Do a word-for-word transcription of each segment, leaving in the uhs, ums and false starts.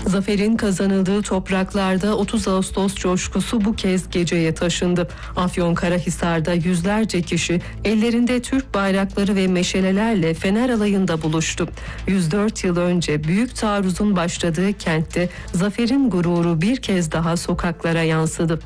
Zaferin kazanıldığı topraklarda otuz Ağustos coşkusu bu kez geceye taşındı. Afyonkarahisar'da yüzlerce kişi ellerinde Türk bayrakları ve meşalelerle Fener Alayı'nda buluştu. yüz dört yıl önce büyük taarruzun başladığı kentte zaferin gururu bir kez daha sokaklara yansıdı.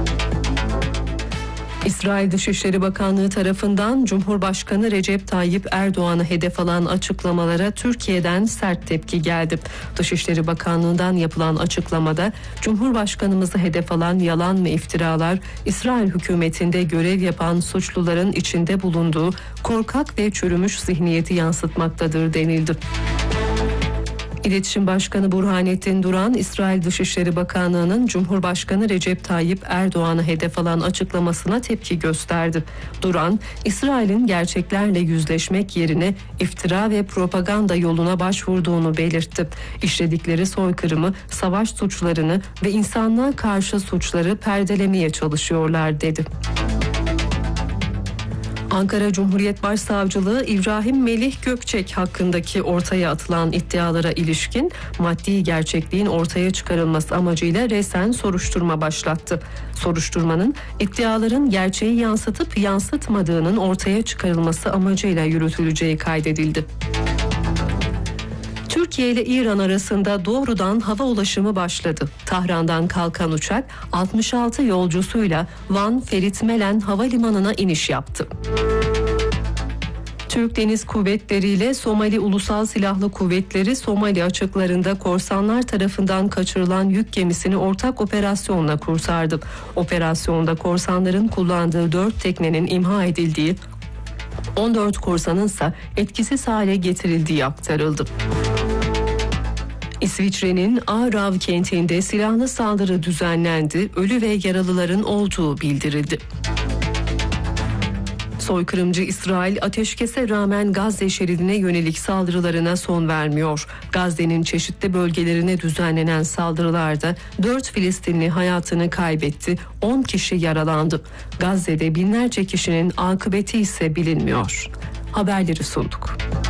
İsrail Dışişleri Bakanlığı tarafından Cumhurbaşkanı Recep Tayyip Erdoğan'ı hedef alan açıklamalara Türkiye'den sert tepki geldi. Dışişleri Bakanlığı'ndan yapılan açıklamada Cumhurbaşkanımızı hedef alan yalan ve iftiralar İsrail hükümetinde görev yapan suçluların içinde bulunduğu korkak ve çürümüş zihniyeti yansıtmaktadır denildi. İletişim Başkanı Burhanettin Duran, İsrail Dışişleri Bakanlığı'nın Cumhurbaşkanı Recep Tayyip Erdoğan'ı hedef alan açıklamasına tepki gösterdi. Duran, İsrail'in gerçeklerle yüzleşmek yerine iftira ve propaganda yoluna başvurduğunu belirtti. İşledikleri soykırımı, savaş suçlarını ve insanlığa karşı suçları perdelemeye çalışıyorlar dedi. Ankara Cumhuriyet Başsavcılığı İbrahim Melih Gökçek hakkındaki ortaya atılan iddialara ilişkin maddi gerçekliğin ortaya çıkarılması amacıyla resen soruşturma başlattı. Soruşturmanın iddiaların gerçeği yansıtıp yansıtmadığının ortaya çıkarılması amacıyla yürütüleceği kaydedildi. Türkiye ile İran arasında doğrudan hava ulaşımı başladı. Tahran'dan kalkan uçak altmış altı yolcusuyla Van Ferit Melen Havalimanı'na iniş yaptı. Türk Deniz Kuvvetleri ile Somali Ulusal Silahlı Kuvvetleri Somali açıklarında korsanlar tarafından kaçırılan yük gemisini ortak operasyonla kurtardı. Operasyonda korsanların kullandığı dört teknenin imha edildiği, on dört korsanın ise etkisiz hale getirildiği aktarıldı. İsviçre'nin Aarau kentinde silahlı saldırı düzenlendi, ölü ve yaralıların olduğu bildirildi. Soykırımcı İsrail ateşkese rağmen Gazze şeridine yönelik saldırılarına son vermiyor. Gazze'nin çeşitli bölgelerine düzenlenen saldırılarda dört Filistinli hayatını kaybetti, on kişi yaralandı. Gazze'de binlerce kişinin akıbeti ise bilinmiyor. Haberleri sunduk.